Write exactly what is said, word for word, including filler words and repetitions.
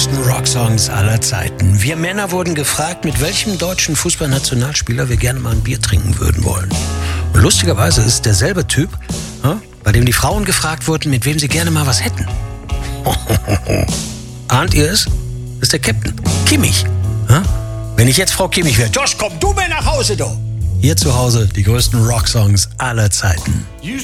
größten Rocksongs aller Zeiten. Wir Männer wurden gefragt, mit welchem deutschen Fußballnationalspieler wir gerne mal ein Bier trinken würden wollen. Und lustigerweise ist derselbe Typ, ja, bei dem die Frauen gefragt wurden, mit wem sie gerne mal was hätten. Ahnt ihr es? Das ist der Captain. Kimmich. Ja? Wenn ich jetzt Frau Kimmich wäre, Josh, komm du mir nach Hause, du! Hier zu Hause die größten Rocksongs aller Zeiten.